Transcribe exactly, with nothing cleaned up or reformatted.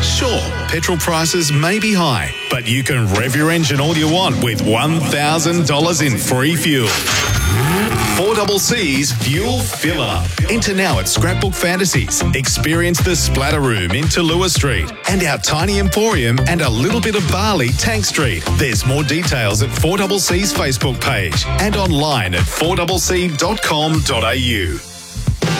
Sure, petrol prices may be high, but you can rev your engine all you want with one thousand dollars in free fuel. four C C's Fuel Filler. Enter now at Scrapbook Fantasies. Experience the Splatter Room in Tallulah Street and our Tiny Emporium and a little bit of Barley, Tank Street. There's more details at four C C's Facebook page and online at four c c dot com dot a u.